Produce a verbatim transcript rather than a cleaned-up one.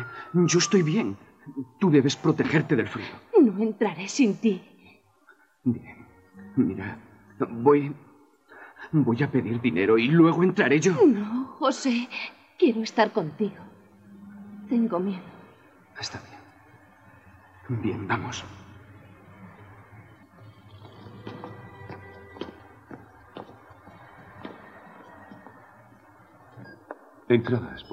Yo estoy bien. Tú debes protegerte del frío. No entraré sin ti. Bien. Mira, voy... Voy a pedir dinero y luego entraré yo. No, José. Quiero estar contigo. Tengo miedo. Está bien. Bien, vamos. Entradas.